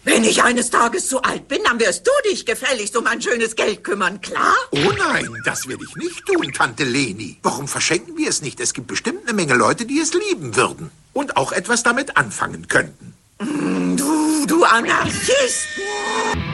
Wenn ich eines Tages zu alt bin, dann wirst du dich gefälligst um ein schönes Geld kümmern, klar? Oh nein, das werde ich nicht tun, Tante Leni. Warum verschenken wir es nicht? Es gibt bestimmt eine Menge Leute, die es lieben würden. Und auch etwas damit anfangen könnten. Du Anarchist!